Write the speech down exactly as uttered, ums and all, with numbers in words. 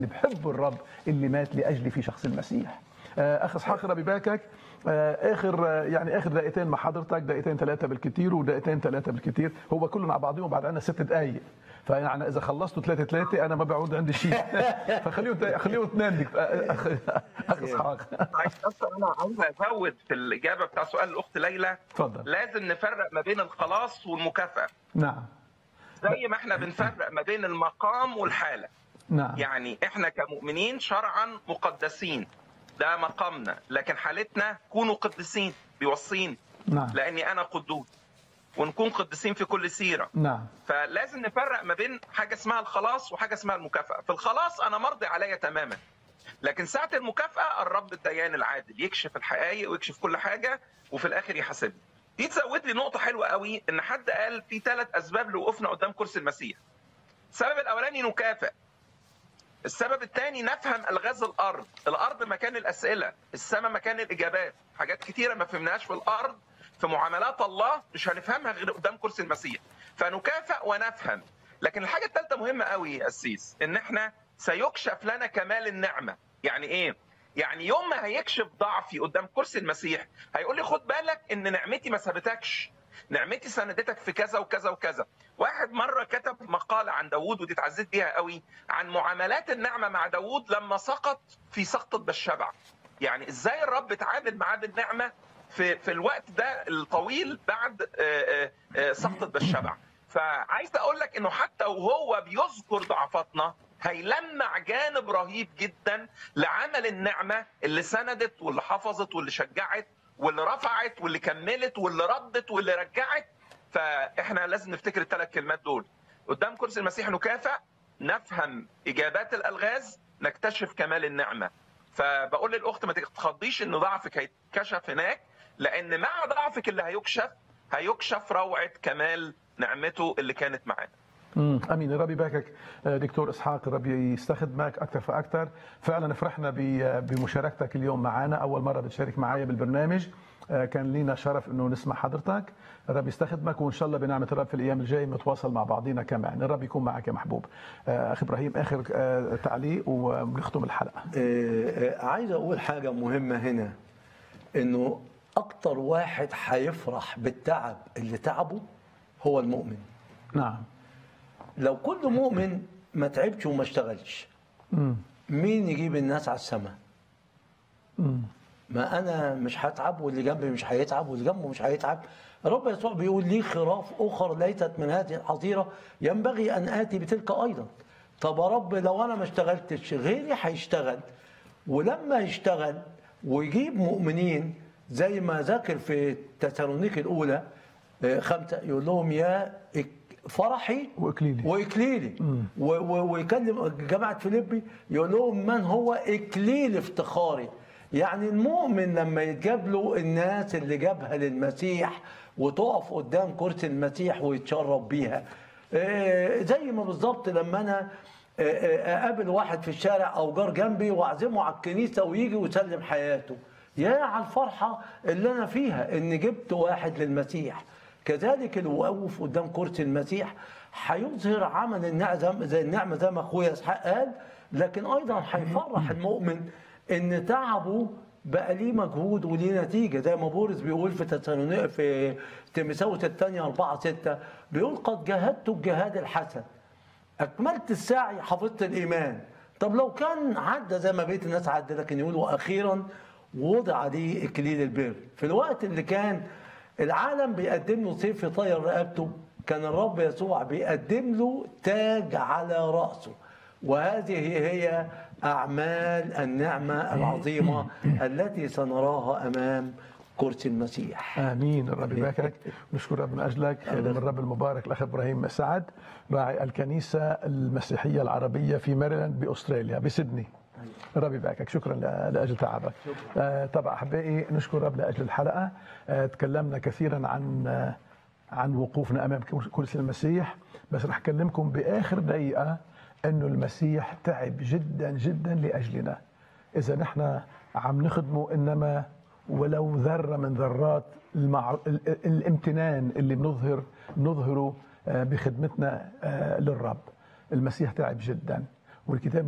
اللي بحبوا الرب اللي مات لاجلي في شخص المسيح. اخ اسحاق ربي باكك، اخر يعني اخر دقيقتين مع حضرتك، دقيقتين ثلاثه بالكثير ودقيقتين ثلاثه بالكثير، هو كلهم على بعضهم بعد عنا ست دقائق، فيعني اذا خلصتوا ثلاثه ثلاثه انا ما بعود عندي شيء فخليهم خليهم اثنين. اخ اخ اسحاق، انا عايز ازود في الاجابه بتاع سؤال الاخت ليلى. اتفضل. لازم نفرق ما بين الخلاص والمكافاه. نعم. زي ما احنا بنفرق ما بين المقام والحاله. نعم. يعني احنا كمؤمنين شرعا مقدسين، ده مقامنا، لكن حالتنا كونوا قديسين بيوصين. نعم. لاني انا قدوس ونكون قديسين في كل سيره. نعم. فلازم نفرق ما بين حاجه اسمها الخلاص وحاجه اسمها المكافاه. في الخلاص انا مرضي عليا تماما، لكن ساعه المكافاه الرب الديان العادل يكشف الحقائق ويكشف كل حاجه وفي الاخر يحاسبني. دي تزود لي نقطه حلوه قوي، ان حد قال في ثلاث اسباب لوقوفنا قدام كرسي المسيح. السبب الاولاني نكافئ. السبب الثاني نفهم الغاز الارض، الارض مكان الاسئله، السماء مكان الاجابات. حاجات كتيره ما فهمناهاش في الارض في معاملات الله مش هنفهمها غير قدام كرسي المسيح. فنكافئ ونفهم. لكن الحاجه الثالثه مهمه قوي يا قسيس، ان احنا سيكشف لنا كمال النعمه. يعني ايه؟ يعني يوم ما هيكشف ضعفي قدام كرسي المسيح هيقول لي خد بالك ان نعمتي ما سابتكش، نعمتي سندتك في كذا وكذا وكذا. واحد مره كتب مقاله عن داوود ودي اتعزيت بيها قوي، عن معاملات النعمه مع داوود لما سقط في سقطه بالشبع. يعني ازاي الرب اتعامل معاه بالنعمه في في الوقت ده الطويل بعد سقطه بالشبع. فعايز اقول لك انه حتى وهو بيذكر ضعفاتنا هيلمع جانب رهيب جدا لعمل النعمه اللي سندت واللي حفظت واللي شجعت واللي رفعت واللي كملت واللي ردت واللي رجعت. فاحنا لازم نفتكر الثلاث كلمات دول. قدام كرسي المسيح نكافئ، نفهم اجابات الالغاز، نكتشف كمال النعمه. فبقول للاخت ما تتخضيش ان ضعفك هيتكشف هناك، لان مع ضعفك اللي هيكشف هيكشف روعه كمال نعمته اللي كانت معانا. امم امين. ربي يباركك دكتور اسحاق، ربي يستخدمك اكثر فاكثر. فعلا فرحنا بمشاركتك اليوم معنا، اول مره بتشارك معايا بالبرنامج، كان لينا شرف انه نسمع حضرتك. ربي يستخدمك، وان شاء الله بنعمه الرب في الايام الجايه نتواصل مع بعضينا كمان. الرب يكون معك يا محبوب. اخي ابراهيم، اخر تعليق ونختم الحلقه. عايز اقول حاجه مهمه هنا، انه اكتر واحد هيفرح بالتعب اللي تعبه هو المؤمن. نعم. لو كل مؤمن ما تعبش وما اشتغلش، مم. مين يجيب الناس على السماء؟ مم. ما انا مش هتعب واللي جنبي مش هيتعب واللي جنبه مش هيتعب. الرب يسوع بيقول لي خراف اخر ليست من هذه الحظيره ينبغي ان اتي بتلك ايضا. طب يا رب لو انا ما اشتغلتش غيري هيشتغل، ولما يشتغل ويجيب مؤمنين زي ما ذكر في تسالونيكي الاولى خمسه، يقول لهم يا فرحي واكليلي واكليلي، ويكلم جماعه فيليبي يقول لهم من هو اكليل افتخاري. يعني المؤمن لما يتجاب له الناس اللي جابها للمسيح وتقف قدام كرسي المسيح ويتشرب بيها، زي ما بالظبط لما انا اقابل واحد في الشارع او جار جنبي واعزمه على الكنيسه ويجي ويسلم حياته، يا على الفرحه اللي انا فيها ان جبت واحد للمسيح. كذلك الوقوف قدام كرسي المسيح هيظهر عمل النعمه زي النعمه زي ما اخويا اسحاق قال، لكن ايضا هيفرح المؤمن ان تعبه بقى ليه مجهود وليه نتيجه، زي ما بولس بيقول في تسالونيكي في تيموثاوس الثانيه أربعة ستة، بيقول قد جاهدت الجهاد الحسن، اكملت السعي، حفظت الايمان. طب لو كان عدى زي ما بقيه الناس عدى، لكن يقول واخيرا وضع لي اكليل البر. في الوقت اللي كان العالم بيقدم له سيف يطير رقبته، كان الرب يسوع بيقدم له تاج على رأسه. وهذه هي أعمال النعمة العظيمة التي سنراها أمام كرسي المسيح. امين. الرب يباركك. نشكر رب من اجلك. من الرب المبارك الاخ ابراهيم سعد، راعي الكنيسه المسيحيه العربيه في ماريلاند باستراليا بسيدني. الرب يباركك. شكرا لاجل تعبك. آه طبعا احبائي نشكر رب لاجل الحلقه. آه تكلمنا كثيرا عن آه عن وقوفنا امام كرسي المسيح، بس رح اكلمكم باخر دقيقه انه المسيح تعب جدا جدا لاجلنا. اذا نحن عم نخدمه انما ولو ذره من ذرات المع... الامتنان اللي بنظهر نظهره بخدمتنا للرب. المسيح تعب جدا، والكتاب